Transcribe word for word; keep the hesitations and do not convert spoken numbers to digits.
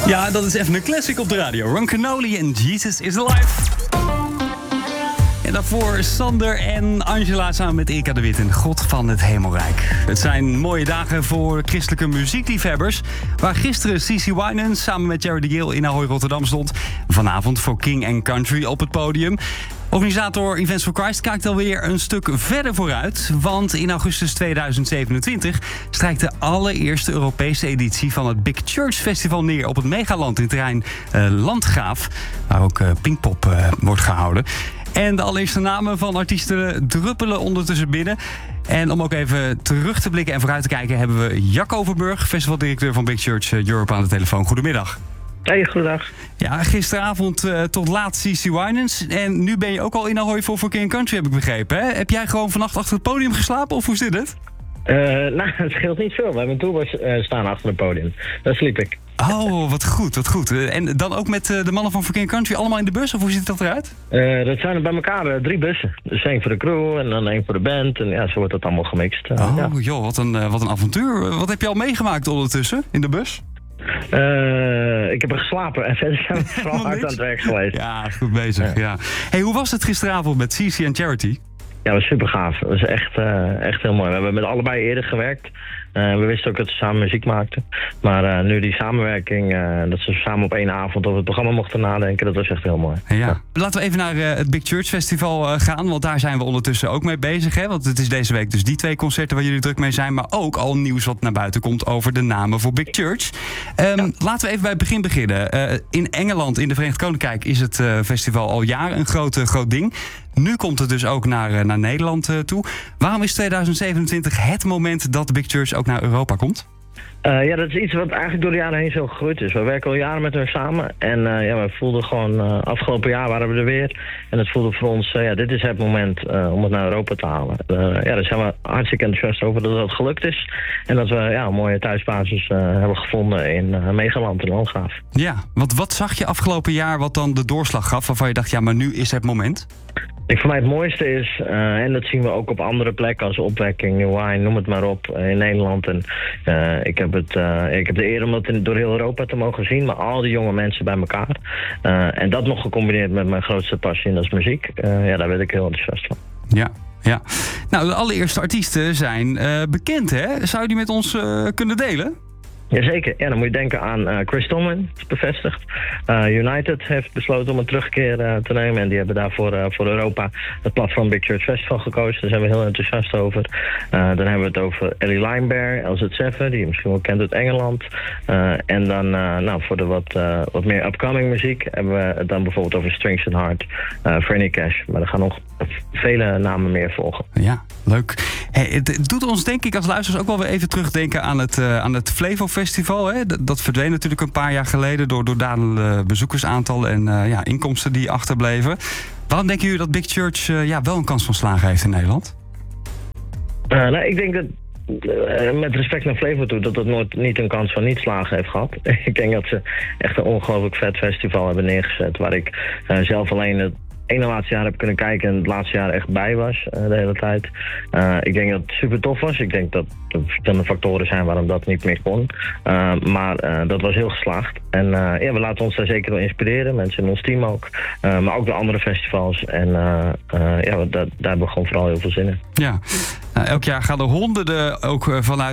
Ja, dat is even een classic op de radio. Ron Kenoly en Jesus is Alive. En daarvoor Sander en Angela samen met Erika de Wit in God van het Hemelrijk. Het zijn mooie dagen voor christelijke muziekliefhebbers. Waar gisteren Cece Winans samen met Jerry de Gil in Ahoy Rotterdam stond. Vanavond voor King and Country op het podium. Organisator Events for Christ kijkt alweer een stuk verder vooruit. Want in augustus tweeduizend zevenentwintig strijkt de allereerste Europese editie van het Big Church Festival neer op het Megaland in het terrein uh, Landgraaf. Waar ook uh, Pinkpop uh, wordt gehouden. En de allereerste namen van artiesten druppelen ondertussen binnen. En om ook even terug te blikken en vooruit te kijken hebben we Jack Overburg, festivaldirecteur van Big Church Europe aan de telefoon. Goedemiddag. Hey, goedendag. Ja, gisteravond uh, tot laat Cece Winans. En nu ben je ook al in Ahoy voor King and Country, heb ik begrepen. Hè? Heb jij gewoon vannacht achter het podium geslapen of hoe zit het? Uh, nou, het scheelt niet veel. We hebben een tour uh, staan achter het podium. Daar sliep ik. Oh, wat goed, wat goed. En dan ook met uh, de mannen van King and Country allemaal in de bus? Of hoe ziet dat eruit? Uh, dat zijn er bij elkaar uh, drie bussen. Dus één voor de crew en dan één voor de band. En ja, zo wordt dat allemaal gemixt. Uh, oh, ja. joh, wat een, uh, wat een avontuur. Wat heb je al meegemaakt ondertussen in de bus? Uh, ik heb er geslapen en verder zijn we vooral hard aan het werk geweest. Ja, goed bezig. Ja. Ja. Hey, hoe was het gisteravond met Cece en Charity? Ja, dat was super gaaf. Dat was echt, uh, echt heel mooi. We hebben met allebei eerder gewerkt. Uh, we wisten ook dat ze samen muziek maakten. Maar uh, nu die samenwerking, uh, dat ze samen op één avond over het programma mochten nadenken, dat was echt heel mooi. Ja. Ja. Laten we even naar uh, het Big Church Festival uh, gaan, want daar zijn we ondertussen ook mee bezig. Hè? Want het is deze week dus die twee concerten waar jullie druk mee zijn, maar ook al nieuws wat naar buiten komt over de namen voor Big Church. Um, ja. Laten we even bij het begin beginnen. Uh, in Engeland, in de Verenigd Koninkrijk, is het uh, festival al jaren een groot, uh, groot ding. Nu komt het dus ook naar, uh, naar Nederland uh, toe. Waarom is tweeduizend zevenentwintig het moment dat de Big Church ook naar Europa komt? Uh, ja, dat is iets wat eigenlijk door de jaren heen zo gegroeid is. We werken al jaren met hen samen. En uh, ja, we voelden gewoon, uh, afgelopen jaar waren we er weer. En het voelde voor ons, uh, ja, dit is het moment uh, om het naar Europa te halen. Uh, ja, daar zijn we hartstikke enthousiast over dat dat gelukt is. En dat we ja, een mooie thuisbasis uh, hebben gevonden in uh, Megaland en Landgraaf. Ja, want wat zag je afgelopen jaar wat dan de doorslag gaf? Waarvan je dacht, ja, maar nu is het moment? Ik, voor mij het mooiste is, uh, en dat zien we ook op andere plekken als Opwekking, New Wine, noem het maar op, uh, in Nederland. En uh, ik, heb het, uh, ik heb de eer om dat in, door heel Europa te mogen zien, maar al die jonge mensen bij elkaar. Uh, en dat nog gecombineerd met mijn grootste passie, en dat is muziek. Uh, ja, daar werd ik heel enthousiast van. Ja, ja. Nou, de allereerste artiesten zijn uh, bekend, hè? Zou je die met ons uh, kunnen delen? Jazeker, ja, dan moet je denken aan uh, Chris Tomlin, is bevestigd. Uh, United heeft besloten om een terugkeer uh, te nemen en die hebben daarvoor uh, voor Europa het platform Big Church Festival gekozen. Daar zijn we heel enthousiast over. Uh, dan hebben we het over Ellie Linebear, L Z zeven, die je misschien wel kent uit Engeland. Uh, en dan uh, nou, voor de wat, uh, wat meer upcoming muziek hebben we het dan bijvoorbeeld over Strings and Heart, uh, Franny Cash. Maar er gaan nog vele namen meer volgen. Ja, leuk. Hey, het doet ons denk ik als luisteraars ook wel weer even terugdenken aan het, uh, aan het Flevo Festival. Hè? Dat, dat verdween natuurlijk een paar jaar geleden door, door dalende bezoekersaantal en uh, ja, inkomsten die achterbleven. Waarom denken jullie dat Big Church uh, ja, wel een kans van slagen heeft in Nederland? Uh, nou, ik denk dat, uh, met respect naar Flevo toe, dat het nooit niet een kans van niet slagen heeft gehad. Ik denk dat ze echt een ongelooflijk vet festival hebben neergezet, waar ik uh, zelf alleen het ene laatste jaar heb kunnen kijken en het laatste jaar echt bij was uh, de hele tijd. Uh, ik denk dat het super tof was. Ik denk dat er verschillende factoren zijn waarom dat niet meer kon. Uh, maar uh, dat was heel geslaagd. En uh, ja, we laten ons daar zeker wel inspireren. Mensen in ons team ook. Uh, maar ook de andere festivals. En uh, uh, ja, daar, daar hebben we gewoon vooral heel veel zin in. Ja, nou, elk jaar gaan er honderden ook uh, vanuit